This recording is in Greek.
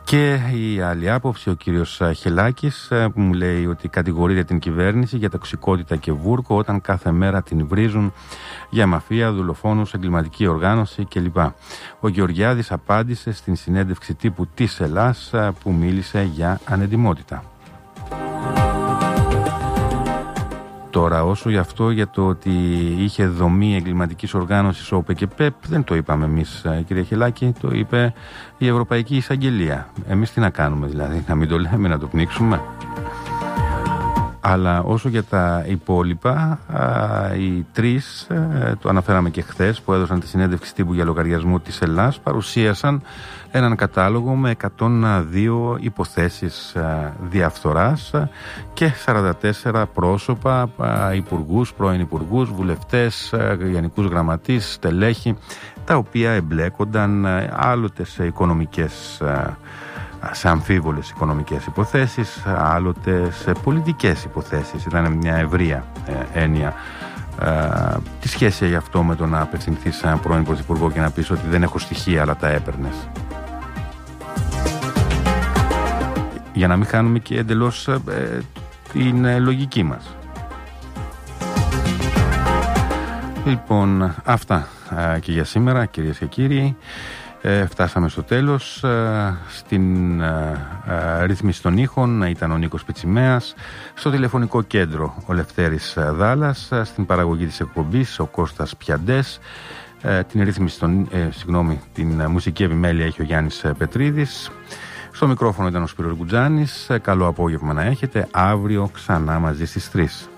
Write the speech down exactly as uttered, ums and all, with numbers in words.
Και η άλλη άποψη, ο κύριος Χελάκης, που μου λέει ότι κατηγορείται την κυβέρνηση για τοξικότητα και βούρκο όταν κάθε μέρα την βρίζουν για μαφία, δολοφόνους, εγκληματική οργάνωση κλπ. Ο Γεωργιάδης απάντησε στην συνέντευξη τύπου της Ελλάς που μίλησε για ανεντιμότητα. Τώρα, όσο γι' αυτό για το ότι είχε δομή εγκληματικής οργάνωσης ο ΟΠΕΚΕΠΕΠ, δεν το είπαμε εμείς, κύριε Χελάκη, το είπε η Ευρωπαϊκή Εισαγγελία. Εμείς τι να κάνουμε δηλαδή, να μην το λέμε, να το πνίξουμε? Αλλά όσο για τα υπόλοιπα, οι τρεις, το αναφέραμε και χθες, που έδωσαν τη συνέντευξη τύπου για λογαριασμό της Ελλάς, παρουσίασαν έναν κατάλογο με εκατόν δύο υποθέσεις διαφθοράς και σαράντα τέσσερα πρόσωπα, υπουργούς, πρώην υπουργούς, βουλευτές, γενικούς γραμματείς, στελέχη, τα οποία εμπλέκονταν άλλοτε σε οικονομικές, σε αμφίβολες οικονομικές υποθέσεις, άλλοτε σε πολιτικές υποθέσεις. Ήταν μια ευρεία ε, έννοια. Ε, τι σχέση έχει αυτό με το να απευθυνθείς σε έναν πρώην πρωθυπουργό και να πεις ότι δεν έχω στοιχεία αλλά τα έπαιρνες? Για να μην χάνουμε και εντελώς ε, την ε, λογική μας. Λοιπόν, αυτά ε, και για σήμερα, κυρίες και κύριοι. Ε, φτάσαμε στο τέλος. Ε, στην ε, ε, ρύθμιση των ήχων ήταν ο Νίκος Πιτσιμέας, στο τηλεφωνικό κέντρο ο Λευτέρης Δάλας, ε, στην παραγωγή της εκπομπής ο Κώστας Πιαντές, ε, την ρύθμιση των, ε, συγγνώμη, την ε, μουσική επιμέλεια έχει ο Γιάννης ε, Πετρίδης, στο μικρόφωνο ήταν ο Σπύρος Γκουτζάνης. Ε, καλό απόγευμα να έχετε. Αύριο ξανά μαζί στις τρεις.